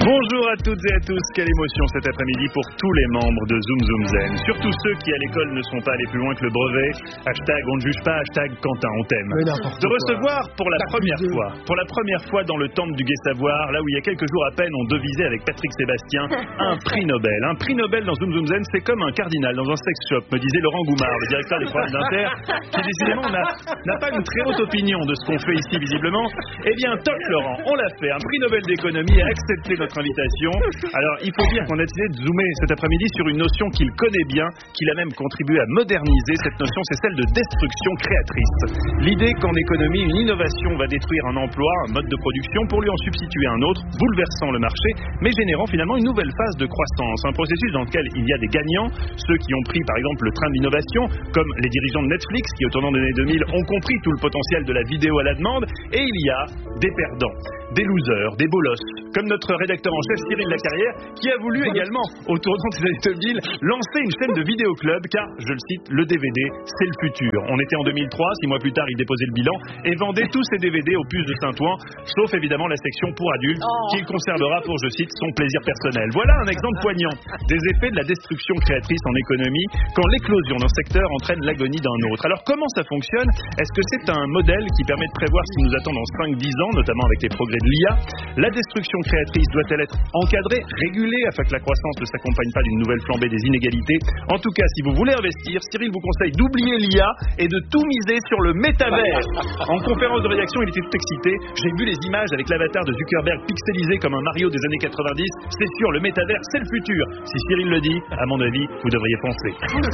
Bonjour à toutes et à tous, quelle émotion cet après-midi pour tous les membres de Zoom Zoom Zen. Surtout ceux qui à l'école ne sont pas allés plus loin que le brevet. Hashtag on ne juge pas, hashtag Quentin on t'aime. De recevoir pour la première fois dans le temple du Gai Savoir, là où il y a quelques jours à peine on devisait avec Patrick Sébastien, un prix Nobel. Un prix Nobel dans Zoom Zoom Zen, c'est comme un cardinal dans un sex shop, me disait Laurent Goumard, le directeur des programmes d'Inter, qui décidément n'a pas une très haute opinion de ce qu'on fait ici visiblement. Eh bien, toc Laurent, on l'a fait, un prix Nobel d'économie a accepté notre invitation. Alors, il faut dire qu'on a décidé de zoomer cet après-midi sur une notion qu'il connaît bien, qu'il a même contribué à moderniser. Cette notion, c'est celle de destruction créatrice. L'idée qu'en économie, une innovation va détruire un emploi, un mode de production, pour lui en substituer un autre, bouleversant le marché, mais générant finalement une nouvelle phase de croissance. Un processus dans lequel il y a des gagnants, ceux qui ont pris par exemple le train de l'innovation, comme les dirigeants de Netflix, qui au tournant des années 2000 ont compris tout le potentiel de la vidéo à la demande, et il y a des perdants, des losers, des bolosses, comme notre rédacteur en chef Cyril Lacarrière, qui a voulu également, au tournant des années 2000, lancer une chaîne de vidéoclub, car, je le cite, le DVD, c'est le futur. On était en 2003, 6 mois plus tard, il déposait le bilan et vendait tous ses DVD aux puces de Saint-Ouen, sauf évidemment la section pour adultes, qu'il conservera pour, je cite, son plaisir personnel. Voilà un exemple poignant des effets de la destruction créatrice en économie, quand l'éclosion d'un secteur entraîne l'agonie d'un autre. Alors comment ça fonctionne? Est-ce que c'est un modèle qui permet de prévoir ce qui nous attend dans 5-10 ans, notamment avec les progrès de l'IA? La destruction créatrice doit-elle être encadrée, régulée, afin que la croissance ne s'accompagne pas d'une nouvelle flambée des inégalités? En tout cas, si vous voulez investir, Cyril vous conseille d'oublier l'IA et de tout miser sur le métavers. En conférence de rédaction, il était tout excité. J'ai vu les images avec l'avatar de Zuckerberg pixelisé comme un Mario des années 90. C'est sûr, le métavers, c'est le futur. Si Cyril le dit, à mon avis, vous devriez penser.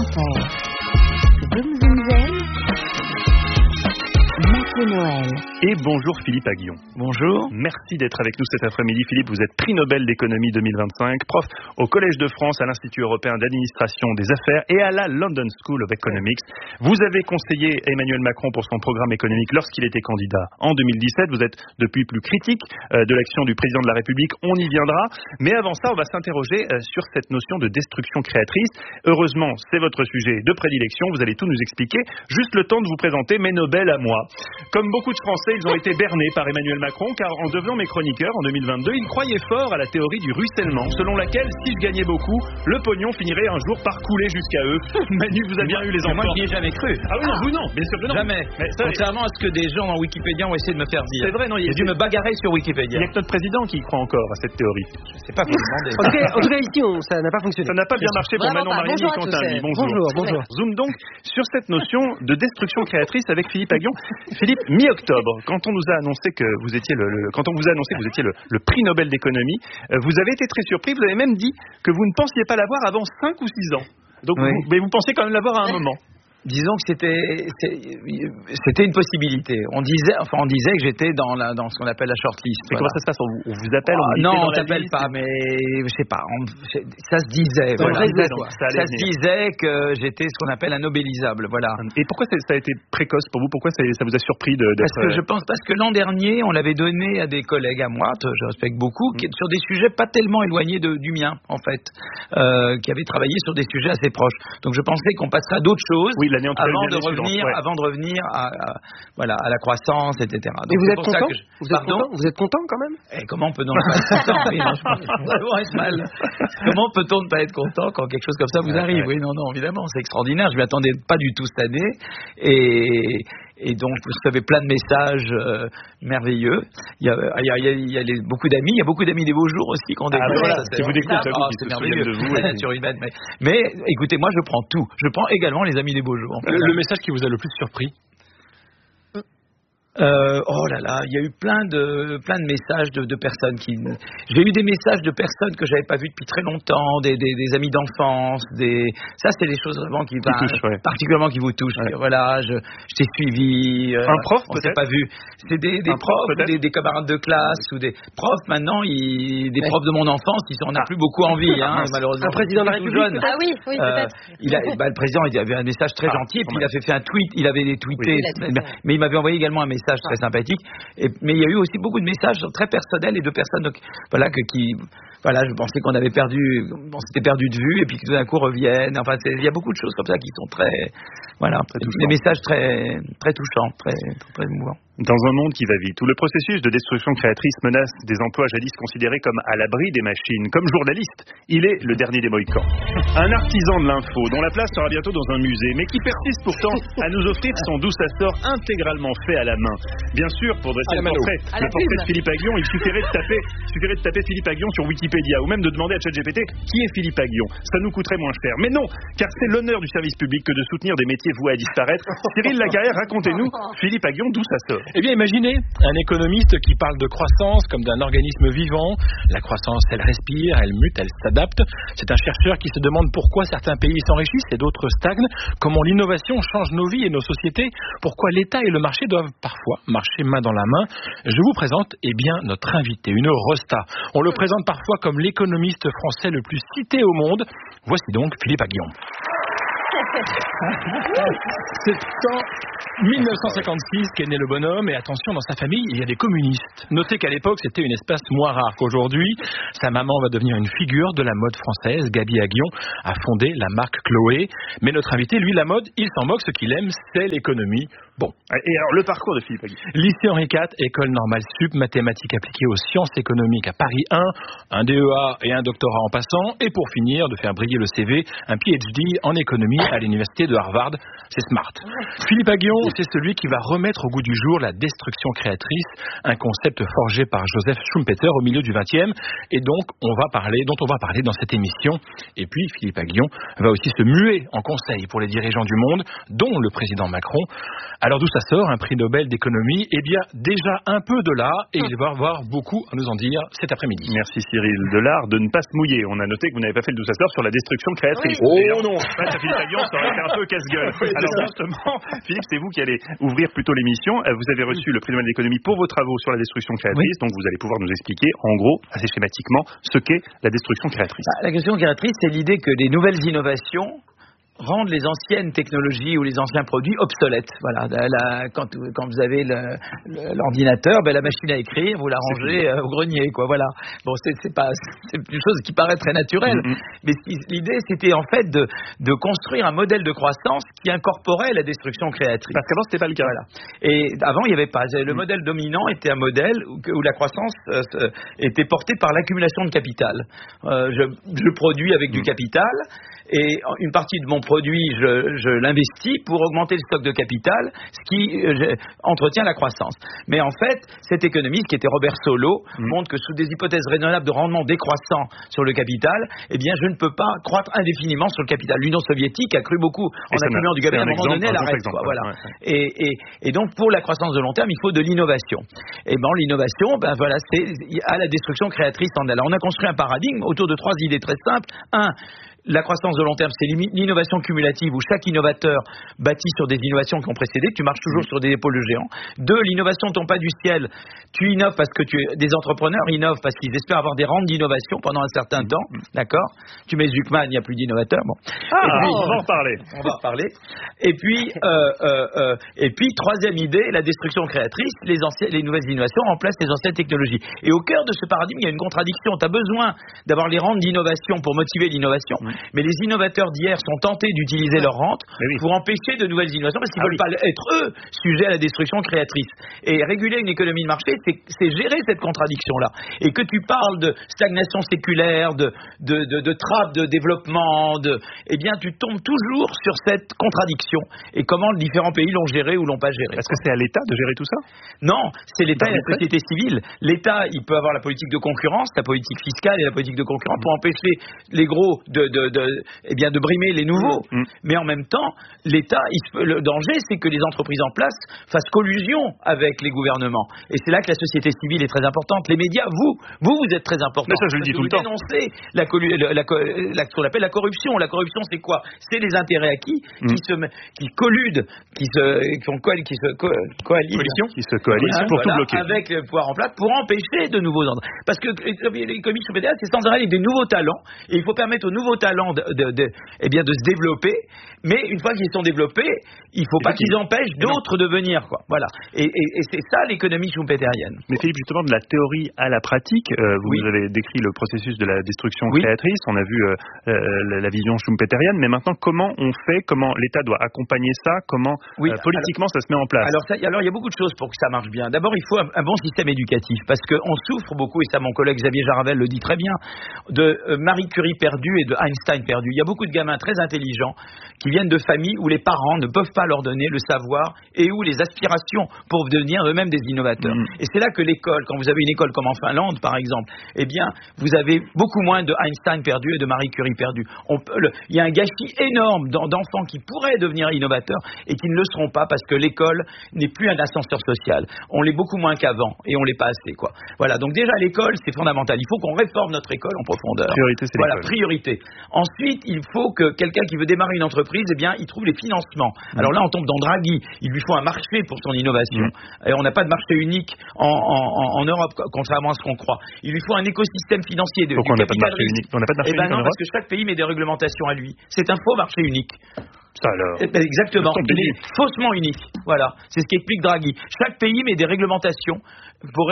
Noël. Et bonjour Philippe Aghion. Bonjour. Merci d'être avec nous cet après-midi. Philippe, vous êtes prix Nobel d'économie 2025, prof au Collège de France, à l'Institut européen d'administration des affaires et à la London School of Economics. Vous avez conseillé Emmanuel Macron pour son programme économique lorsqu'il était candidat en 2017. Vous êtes depuis plus critique de l'action du président de la République. On y viendra. Mais avant ça, on va s'interroger sur cette notion de destruction créatrice. Heureusement, c'est votre sujet de prédilection. Vous allez tout nous expliquer. Juste le temps de vous présenter mes Nobel à moi. Comme beaucoup de Français, ils ont été bernés par Emmanuel Macron, car en devenant mes chroniqueurs en 2022, ils croyaient fort à la théorie du ruissellement, selon laquelle, si je gagnais beaucoup, le pognon finirait un jour par couler jusqu'à eux. Manu, vous avez bien eu les enfants. Moi, je n'y ai jamais cru. Ah oui, non, vous non, bien sûr que non. Jamais. Contrairement à ce que des gens dans Wikipédia ont essayé de me faire dire. C'est vrai, non. J'ai dû me bagarrer sur Wikipédia. Il y a que notre président qui croit encore à cette théorie. Je sais pas, faut demander. En tout cas, ici, ça n'a pas fonctionné. Ça n'a pas bien marché pour Manon Marini et Quentin. Bonjour. Zoom donc sur cette notion de destruction créatrice avec Philippe Aghion. Philippe, mi-octobre, quand on vous a annoncé que vous étiez le prix Nobel d'économie, vous avez été très surpris. Vous avez même dit que vous ne pensiez pas l'avoir avant 5 ou 6 ans. Donc, oui. Mais vous pensiez quand même l'avoir à un moment. Disons que c'était une possibilité. On disait que j'étais dans ce qu'on appelle la shortlist. Mais voilà. Comment ça se passe? On vous appelle? Non, on t'appelle pas, mais je sais pas. Ça se disait. Voilà. Ça se disait que j'étais ce qu'on appelle un nobélisable. Voilà. Et pourquoi ça a été précoce pour vous? Pourquoi ça vous a surpris d'être... Parce que l'an dernier, on l'avait donné à des collègues à moi, je respecte beaucoup, sur des sujets pas tellement éloignés du mien, en fait, qui avaient travaillé sur des sujets assez proches. Donc je pensais qu'on passerait à d'autres choses. Oui, avant de revenir à la croissance, etc. Donc, et vous êtes content? Vous êtes content quand même? Et comment peut-on ne pas être content? Oui, non, je pense que ça doit être mal. Comment peut-on ne pas être content quand quelque chose comme ça vous arrive? Oui, non, évidemment, c'est extraordinaire. Je m'y attendais pas du tout cette année. Et donc, vous recevez plein de messages merveilleux. Il y a beaucoup d'amis. Il y a beaucoup d'amis des beaux jours aussi qu'on découvre. Si vous découvrez, c'est merveilleux. Mais écoutez, moi, je prends tout. Je prends également les amis des beaux jours. Le message qui vous a le plus surpris? Oh là là, il y a eu plein de messages de personnes qui... J'ai eu des messages de personnes que j'avais pas vues depuis très longtemps, des amis d'enfance, ça c'est des choses vraiment qui touchent, particulièrement qui vous touchent. Ouais. Voilà, je t'ai suivi. Un prof on s'est pas vu. C'est des profs, des camarades de classe ou des profs maintenant, des profs de mon enfance, on n'a plus beaucoup envie, malheureusement. Un président de la République. Ah oui, peut-être. Le président, il avait un message très gentil, et puis il avait fait un tweet, il avait tweeté, mais il m'avait envoyé également un message très sympathique. Mais il y a eu aussi beaucoup de messages très personnels et de personnes je pensais qu'on s'était perdu de vue et puis que tout d'un coup reviennent. Enfin, il y a beaucoup de choses comme ça qui sont très messages très très touchants, très très émouvants. Dans un monde qui va vite, où le processus de destruction créatrice menace des emplois jadis considérés comme à l'abri des machines, comme journaliste, il est le dernier des Mohicans. Un artisan de l'info, dont la place sera bientôt dans un musée, mais qui persiste pourtant à nous offrir son D'où ça sort intégralement fait à la main. Bien sûr, pour dresser le portrait de Philippe Aghion, il suffirait de taper Philippe Aghion sur Wikipédia, ou même de demander à ChatGPT qui est Philippe Aghion. Ça nous coûterait moins cher. Mais non, car c'est l'honneur du service public que de soutenir des métiers voués à disparaître. Cyril Lacarrière, racontez-nous, Philippe Aghion, d'où ça sort? Eh bien, imaginez un économiste qui parle de croissance comme d'un organisme vivant. La croissance, elle respire, elle mute, elle s'adapte. C'est un chercheur qui se demande pourquoi certains pays s'enrichissent et d'autres stagnent, comment l'innovation change nos vies et nos sociétés, pourquoi l'État et le marché doivent parfois marcher main dans la main. Je vous présente, notre invité, une Rosta. On le présente parfois comme l'économiste français le plus cité au monde. Voici donc Philippe Aghion. C'est en 1956 qu'est né le bonhomme, et attention, dans sa famille, il y a des communistes. Notez qu'à l'époque, c'était une espèce moins rare qu'aujourd'hui. Sa maman va devenir une figure de la mode française. Gaby Aghion a fondé la marque Chloé. Mais notre invité, lui, la mode, il s'en moque. Ce qu'il aime, c'est l'économie. Bon. Et alors, le parcours de Philippe Aghion. Lycée Henri IV, école normale sup, mathématiques appliquées aux sciences économiques à Paris 1, un DEA et un doctorat en passant, et pour finir, de faire briller le CV, un PhD en économie à l'université de Harvard. C'est smart. Philippe Aghion, c'est celui qui va remettre au goût du jour la destruction créatrice, un concept forgé par Joseph Schumpeter au milieu du XXe, et donc dont on va parler dans cette émission. Et puis Philippe Aghion va aussi se muer en conseil pour les dirigeants du monde, dont le président Macron. Alors d'où ça sort, un prix Nobel d'économie? Eh bien déjà un peu de là, et il va avoir beaucoup à nous en dire cet après-midi. Merci Cyril. De l'art de ne pas se mouiller. On a noté que vous n'avez pas fait le d'où ça sort sur la destruction créatrice. Oui. Oh non. Face à Philippe Aghion, ça aurait été un peu casse-gueule. Alors justement, Philippe, c'est vous qui allez ouvrir plutôt l'émission. Vous avez reçu le prix Nobel d'économie pour vos travaux sur la destruction créatrice, donc vous allez pouvoir nous expliquer, en gros, assez schématiquement, ce qu'est la destruction créatrice. La destruction créatrice, c'est l'idée que les nouvelles innovations rendent les anciennes technologies ou les anciens produits obsolètes. Voilà, quand vous avez l'ordinateur, la machine à écrire, vous la rangez au grenier, quoi. Voilà. Bon, c'est une chose qui paraît très naturelle, mais l'idée, c'était en fait de construire un modèle de croissance qui incorporait la destruction créatrice. Parce qu'avant, c'était pas le cas. Voilà. Et avant, il n'y avait pas. Le modèle dominant était un modèle où la croissance était portée par l'accumulation de capital. Je produis avec du capital, et une partie de mon produit, je l'investis pour augmenter le stock de capital, ce qui entretient la croissance. Mais en fait, cet économiste, qui était Robert Solow, montre que sous des hypothèses raisonnables de rendement décroissant sur le capital, eh bien, je ne peux pas croître indéfiniment sur le capital. L'Union soviétique a cru beaucoup en accumulant du capital. À un moment donné, elle arrête. Voilà. Et donc, pour la croissance de long terme, il faut de l'innovation. Et l'innovation, c'est à la destruction créatrice en allant. On a construit un paradigme autour de 3 idées très simples. 1. La croissance de long terme, c'est l'innovation cumulative où chaque innovateur bâtit sur des innovations qui ont précédé. Tu marches toujours sur des épaules de géants. 2. L'innovation ne tombe pas du ciel. Tu innoves parce que des entrepreneurs innovent parce qu'ils espèrent avoir des rentes d'innovation pendant un certain temps. D'accord? Tu mets Zuckman, il n'y a plus d'innovateurs. Bon. On va en reparler. On va en reparler. Et puis, 3e idée, la destruction créatrice. Les nouvelles innovations remplacent les anciennes technologies. Et au cœur de ce paradigme, il y a une contradiction. Tu as besoin d'avoir les rentes d'innovation pour motiver l'innovation. Mais les innovateurs d'hier sont tentés d'utiliser leur rente pour empêcher de nouvelles innovations parce qu'ils ne veulent pas être, eux, sujets à la destruction créatrice. Et réguler une économie de marché, c'est gérer cette contradiction-là. Et que tu parles de stagnation séculaire, de trappe de développement, eh bien, tu tombes toujours sur cette contradiction. Et comment les différents pays l'ont géré ou l'ont pas géré. Est-ce que c'est à l'État de gérer tout ça? Non, c'est l'État et la société civile. L'État, il peut avoir la politique de concurrence, la politique fiscale et la politique de concurrence pour empêcher les gros de brimer les nouveaux. Mais en même temps, l'État, le danger, c'est que les entreprises en place fassent collusion avec les gouvernements. Et c'est là que la société civile est très importante. Les médias, vous êtes très importants. Mais ça, je le dis tout le temps. Vous dénoncez ce qu'on appelle la corruption. La corruption, c'est quoi? C'est les intérêts acquis qui colludent, qui se coalisent pour tout bloquer. Avec le pouvoir en place pour empêcher de nouveaux endroits. Parce que l'économie Schumpeter, c'est sans arrêt avec des nouveaux talents. Et il faut permettre aux nouveaux talents talent de se développer, mais une fois qu'ils sont développés, il ne faut pas qu'ils empêchent d'autres de venir, quoi. Voilà. Et c'est ça l'économie schumpeterienne. Mais Philippe, justement, de la théorie à la pratique, vous avez décrit le processus de la destruction créatrice, on a vu la vision schumpeterienne, mais maintenant, comment on fait, comment l'État doit accompagner ça, comment politiquement ça se met en place? Alors, il y a beaucoup de choses pour que ça marche bien. D'abord, il faut un bon système éducatif, parce qu'on souffre beaucoup, et ça mon collègue Xavier Jaravel le dit très bien, de Marie Curie perdue et de Einstein perdu. Il y a beaucoup de gamins très intelligents qui viennent de familles où les parents ne peuvent pas leur donner le savoir et où les aspirations pour devenir eux-mêmes des innovateurs. Et c'est là que l'école, quand vous avez une école comme en Finlande par exemple, eh bien vous avez beaucoup moins de Einstein perdu et de Marie Curie perdu. Il y a un gâchis énorme d'enfants qui pourraient devenir innovateurs et qui ne le seront pas parce que l'école n'est plus un ascenseur social. On l'est beaucoup moins qu'avant et on l'est pas assez, quoi. Voilà, donc déjà l'école c'est fondamental. Il faut qu'on réforme notre école en profondeur. Priorité, c'est l'école. Voilà, priorité. Ensuite, il faut que quelqu'un qui veut démarrer une entreprise, eh bien, il trouve les financements. Alors là, on tombe dans Draghi. Il lui faut un marché pour son innovation. Et on n'a pas de marché unique en Europe, contrairement à ce qu'on croit. Il lui faut un écosystème financier de Pourquoi on n'a pas de marché unique? On n'a pas de marché unique en Europe? Parce que chaque pays met des réglementations à lui. C'est un faux marché uniite. Ça alors. Exactement. Il est faussement unique. Voilà. C'est ce qu'explique Draghi. Chaque pays met des réglementations pour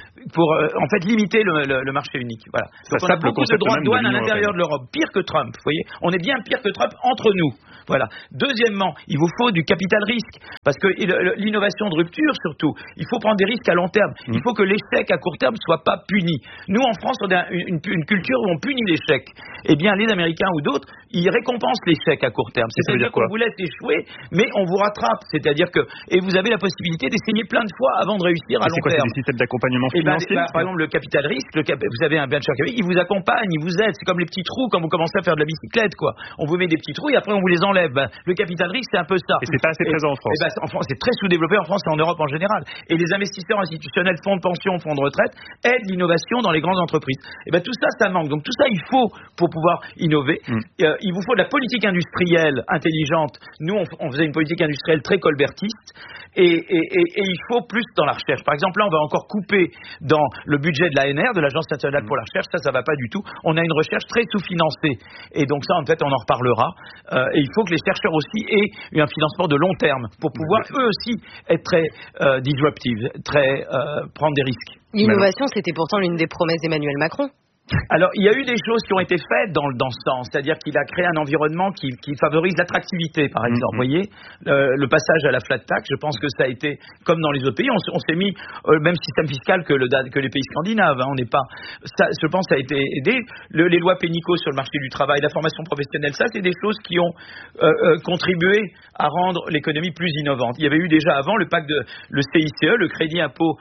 en fait limiter le marché unique. Voilà. Donc on a beaucoup de droits de douane à l'intérieur de l'Europe. Pire que Trump. Vous voyez, on est bien pire que Trump entre nous. Voilà. Deuxièmement, il vous faut du capital risque parce que l'innovation de rupture surtout, il faut prendre des risques à long terme. Il faut que l'échec à court terme soit pas puni. Nous en France, on a une culture où on punit l'échec. Eh bien, les Américains ou d'autres, ils récompensent l'échec à court terme. C'est-à-dire qu'on vous laisse échouer, mais on vous rattrape. C'est-à-dire que vous avez la possibilité d'essayer plein de fois avant de réussir à long terme. C'est des systèmes d'accompagnement financier. Par exemple, le capital risque, vous avez un venture capital, il vous accompagne, il vous aide. C'est comme les petits trous quand vous commencez à faire de la bicyclette, quoi. On vous met des petits trous et après on vous les enlève. Le capital risque, c'est un peu ça. Et c'est pas assez présent en France. En France, c'est très sous-développé en France et en Europe en général. Et les investisseurs institutionnels, fonds de pension, fonds de retraite, aident l'innovation dans les grandes entreprises. Tout ça, ça manque. Donc tout ça, il faut pour pouvoir innover. Il vous faut de la politique industrielle intelligente. Nous, on faisait une politique industrielle très colbertiste. Et il faut plus dans la recherche. Par exemple, là, on va encore couper dans le budget de l'ANR, de l'Agence nationale pour la recherche. Ça va pas du tout. On a une recherche très sous-financée. Et donc ça, en fait, on en reparlera. Et il faut que les chercheurs aussi aient un financement de long terme pour pouvoir eux aussi être très disruptive, prendre des risques. L'innovation, c'était pourtant l'une des promesses d'Emmanuel Macron. Alors, il y a eu des choses qui ont été faites dans ce sens, c'est-à-dire qu'il a créé un environnement qui favorise l'attractivité, par exemple. Vous voyez, le passage à la flat tax, je pense que ça a été comme dans les autres pays. On s'est mis le même système fiscal que les pays scandinaves. On n'est pas. Ça, je pense, que ça a été aidé. Les lois Pénicaud sur le marché du travail, la formation professionnelle, ça, c'est des choses qui ont contribué à rendre l'économie plus innovante. Il y avait eu déjà avant le CICE, le crédit impôt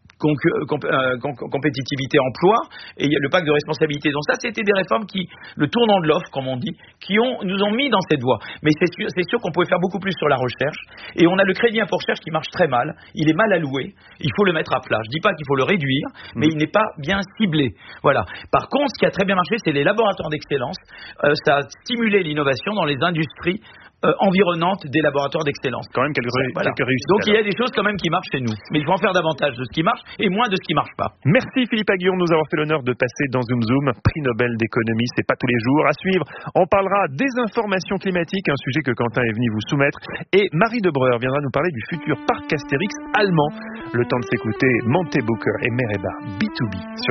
compétitivité emploi et le pacte de responsabilité. Donc ça, c'était des réformes le tournant de l'offre, comme on dit, nous ont mis dans cette voie. Mais c'est sûr qu'on pouvait faire beaucoup plus sur la recherche. Et on a le crédit impôt recherche qui marche très mal. Il est mal alloué. Il faut le mettre à plat. Je dis pas qu'il faut le réduire, mais il n'est pas bien ciblé. Voilà. Par contre, ce qui a très bien marché, c'est les laboratoires d'excellence. Ça a stimulé l'innovation dans les industries environnantes des laboratoires d'excellence. Quand même quelques réussites. Donc il y a des choses quand même qui marchent chez nous. Mais il faut en faire davantage de ce qui marche et moins de ce qui marche pas. Merci Philippe Aghion de nous avoir fait l'honneur de passer dans Zoom Zoom. Prix Nobel d'économie, c'est pas tous les jours. À suivre, on parlera des informations climatiques, un sujet que Quentin est venu vous soumettre. Et Marie Debreur viendra nous parler du futur parc Astérix allemand. Le temps de s'écouter Monte Booker et Mereba B2B sur